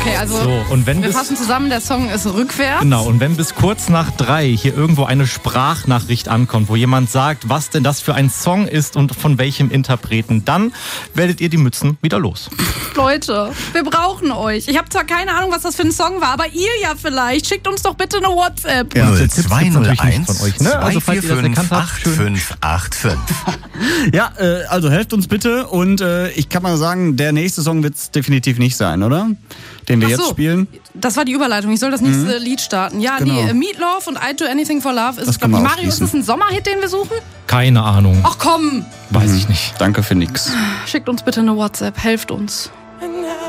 Okay, also So, und wenn wir fassen zusammen, der Song ist rückwärts. Genau, und wenn bis kurz nach 3 hier irgendwo eine Sprachnachricht ankommt, wo jemand sagt, was denn das für ein Song ist und von welchem Interpreten, dann werdet ihr die Mützen wieder los. Leute, wir brauchen euch. Ich habe zwar keine Ahnung, was das für ein Song war, aber ihr ja vielleicht. Schickt uns doch bitte eine WhatsApp. Ja, 0201 von euch, ne? Also falls ihr das erkannt habt, 8585. Ja, also helft uns bitte und ich kann mal sagen, der nächste Song wird es definitiv nicht sein, oder? Den wir jetzt spielen. Das war die Überleitung. Ich soll das nächste Lied starten. Ja, Genau. nee, Meatloaf und I'd Do Anything for Love ist, Das glaube ich, können wir Mario, ist das ein Sommerhit, den wir suchen? Keine Ahnung. Ach komm, Weiß ich nicht. Danke für nix. schickt uns bitte eine WhatsApp, helft uns.